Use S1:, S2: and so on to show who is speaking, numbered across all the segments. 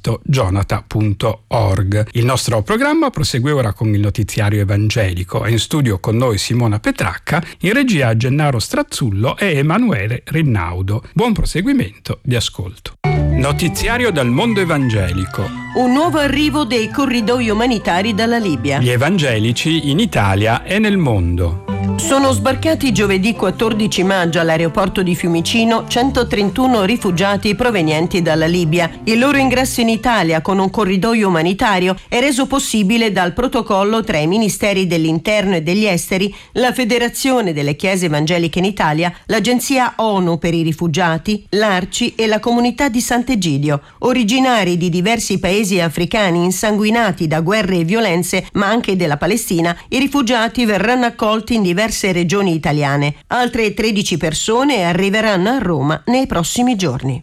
S1: sito jonathan.org. Il nostro programma prosegue ora con il notiziario evangelico. È in studio con noi Simona Petracca, in regia Gennaro Strazzullo e Emanuele Rinnaudo. Buon proseguimento di ascolto. Notiziario dal mondo evangelico.
S2: Un nuovo arrivo dei corridoi umanitari dalla Libia.
S1: Gli evangelici in Italia e nel mondo.
S2: Sono sbarcati giovedì 14 maggio all'aeroporto di Fiumicino 131 rifugiati provenienti dalla Libia. Il loro ingresso in Italia con un corridoio umanitario è reso possibile dal protocollo tra i Ministeri dell'Interno e degli Esteri, la Federazione delle Chiese Evangeliche in Italia, l'Agenzia ONU per i Rifugiati, l'Arci e la Comunità di Sant'Egidio. Originari di diversi paesi africani insanguinati da guerre e violenze, ma anche della Palestina, i rifugiati verranno accolti in diverse regioni italiane. Altre 13 persone arriveranno a Roma nei prossimi giorni.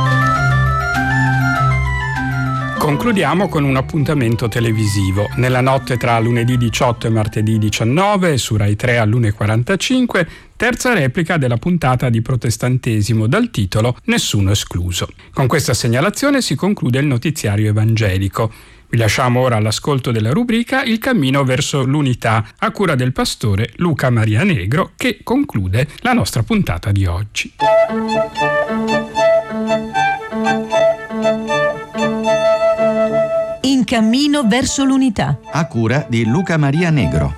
S1: Concludiamo con un appuntamento televisivo. Nella notte tra lunedì 18 e martedì 19 su Rai 3 all'1:45, terza replica della puntata di Protestantesimo dal titolo Nessuno escluso. Con questa segnalazione si conclude il notiziario evangelico. Vi lasciamo ora all'ascolto della rubrica Il cammino verso l'unità, a cura del pastore Luca Maria Negro, che conclude la nostra puntata di oggi.
S2: In cammino verso l'unità,
S3: a cura di Luca Maria Negro.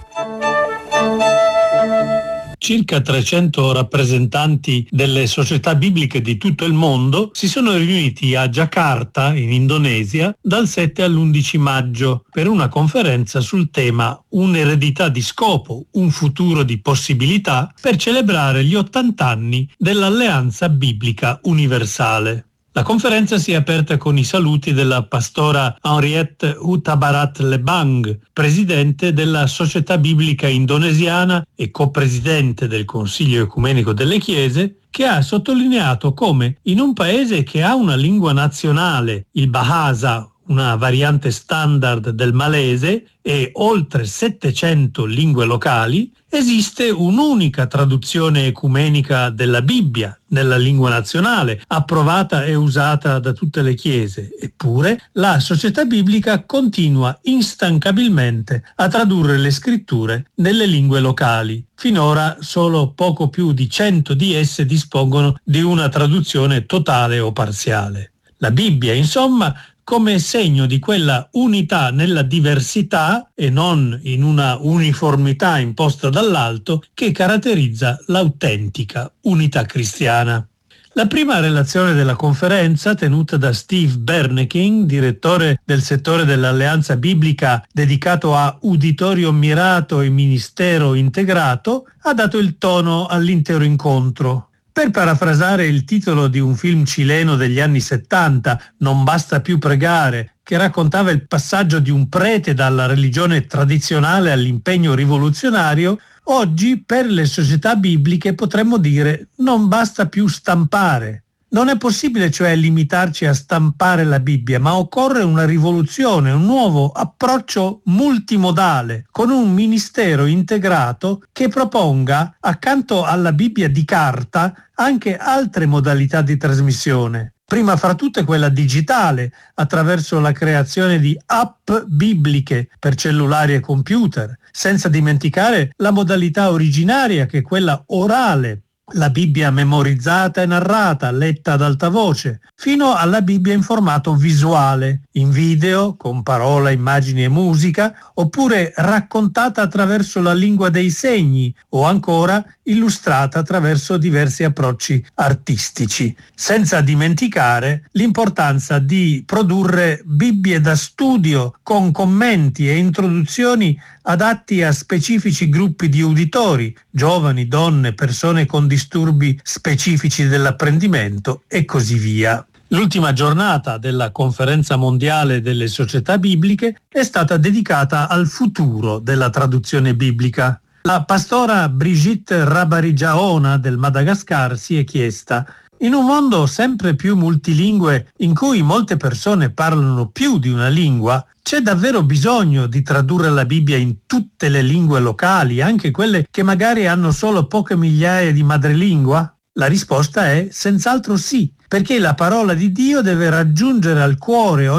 S4: Circa 300 rappresentanti delle società bibliche di tutto il mondo si sono riuniti a Giacarta, in Indonesia, dal 7 all'11 maggio per una conferenza sul tema Un'eredità di scopo, un futuro di possibilità, per celebrare gli 80 anni dell'Alleanza Biblica Universale. La conferenza si è aperta con i saluti della pastora Henriette Hutabarat Lebang, presidente della Società Biblica Indonesiana e copresidente del Consiglio Ecumenico delle Chiese, che ha sottolineato come in un paese che ha una lingua nazionale, il Bahasa, una variante standard del malese, e oltre 700 lingue locali, esiste un'unica traduzione ecumenica della Bibbia nella lingua nazionale, approvata e usata da tutte le chiese. Eppure la società biblica continua instancabilmente a tradurre le scritture nelle lingue locali. Finora solo poco più di 100 di esse dispongono di una traduzione totale o parziale. La Bibbia, insomma, come segno di quella unità nella diversità e non in una uniformità imposta dall'alto che caratterizza l'autentica unità cristiana. La prima relazione della conferenza, tenuta da Steve Berneking, direttore del settore dell'Alleanza Biblica dedicato a uditorio mirato e ministero integrato, ha dato il tono all'intero incontro. Per parafrasare il titolo di un film cileno degli anni 70, Non basta più pregare, che raccontava il passaggio di un prete dalla religione tradizionale all'impegno rivoluzionario, oggi per le società bibliche potremmo dire non basta più stampare. Non è possibile cioè limitarci a stampare la Bibbia, ma occorre una rivoluzione, un nuovo approccio multimodale, con un ministero integrato che proponga, accanto alla Bibbia di carta, anche altre modalità di trasmissione. Prima fra tutte quella digitale, attraverso la creazione di app bibliche per cellulari e computer, senza dimenticare la modalità originaria che è quella orale, la Bibbia memorizzata e narrata, letta ad alta voce, fino alla Bibbia in formato visuale, in video, con parola, immagini e musica, oppure raccontata attraverso la lingua dei segni o ancora illustrata attraverso diversi approcci artistici, senza dimenticare l'importanza di produrre Bibbie da studio con commenti e introduzioni adatti a specifici gruppi di uditori, giovani, donne, persone con disturbi specifici dell'apprendimento e così via. L'ultima giornata della Conferenza Mondiale delle Società Bibliche è stata dedicata al futuro della traduzione biblica. La pastora Brigitte Rabarijaona del Madagascar si è chiesta: in un mondo sempre più multilingue in cui molte persone parlano più di una lingua, c'è davvero bisogno di tradurre la Bibbia in tutte le lingue locali, anche quelle che magari hanno solo poche migliaia di madrelingua? La risposta è senz'altro sì, perché la parola di Dio deve raggiungere al cuore